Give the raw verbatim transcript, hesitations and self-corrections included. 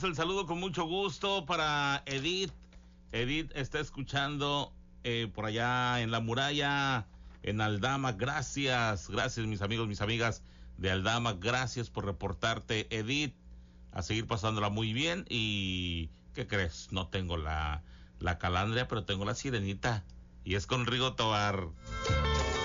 mandamos el saludo con mucho gusto para Edith. Edith está escuchando eh, por allá en La Muralla, en Aldama. Gracias, gracias mis amigos, mis amigas de Aldama. Gracias por reportarte, Edith. A seguir pasándola muy bien. Y ¿qué crees? No tengo la, la calandria, pero tengo la sirenita. Y es con Rigo Tobar.